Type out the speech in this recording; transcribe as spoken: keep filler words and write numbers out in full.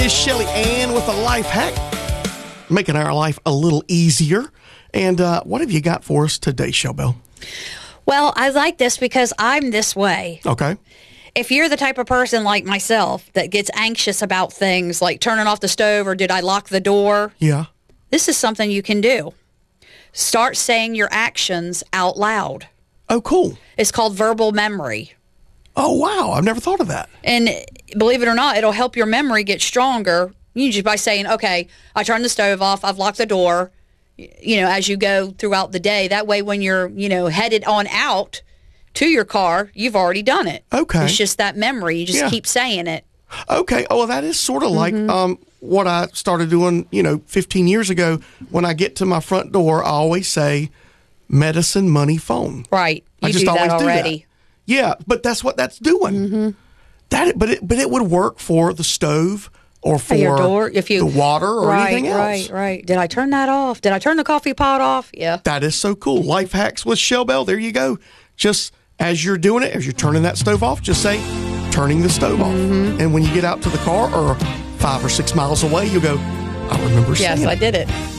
is Shelly Ann with a life hack, making our life a little easier. And uh, what have you got for us today, Showbell? Well, I like this because I'm this way. Okay. If you're the type of person like myself that gets anxious about things like turning off the stove or did I lock the door? Yeah. This is something you can do. Start saying your actions out loud. Oh, cool. It's called verbal memory. Oh, wow. I've never thought of that. And believe it or not, it'll help your memory get stronger. You just by saying, okay, I turned the stove off, I've locked the door, you know, as you go throughout the day. That way, when you're, you know, headed on out to your car, you've already done it. Okay. It's just that memory. You just Yeah. keep saying it. Okay. Oh, well, that is sort of like Mm-hmm. um, what I started doing, you know, fifteen years ago. When I get to my front door, I always say, medicine, money, phone. Right. You I just do always that do already. that. Yeah, but that's what that's doing. Mm-hmm. That, but it, but it would work for the stove or for Your door, if you, the water or right, anything else. Right, right. Did I turn that off? Did I turn the coffee pot off? Yeah. That is so cool. Life hacks with Shellbell. There you go. Just as you're doing it, as you're turning that stove off, just say, turning the stove off. Mm-hmm. And when you get out to the car or five or six miles away, you'll go, I remember saying Yes, I it. did it.